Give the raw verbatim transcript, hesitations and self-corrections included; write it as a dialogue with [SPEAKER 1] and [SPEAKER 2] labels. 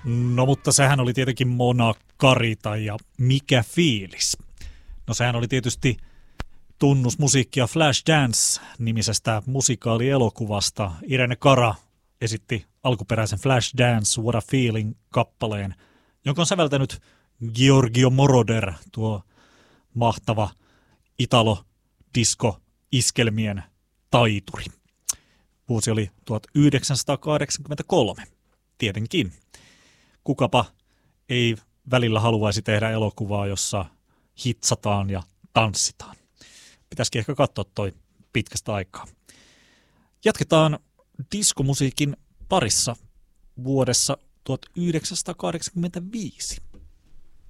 [SPEAKER 1] No mutta sehän oli tietenkin Mona Karita ja Mikä fiilis? No sehän oli tietysti tunnusmusiikkia Flashdance-nimisestä musikaalielokuvasta. Irene Cara esitti alkuperäisen Flashdance What a Feeling-kappaleen, jonka on säveltänyt Giorgio Moroder, tuo mahtava italo-disko-iskelmien taituri. Vuosi oli tuhatyhdeksänsataakahdeksankymmentäkolme, tietenkin. Kukapa ei välillä haluaisi tehdä elokuvaa, jossa hitsataan ja tanssitaan. Pitäisikin ehkä katsoa toi pitkästä aikaa. Jatketaan diskomusiikin parissa vuodessa tuhatyhdeksänsataakahdeksankymmentäviisi.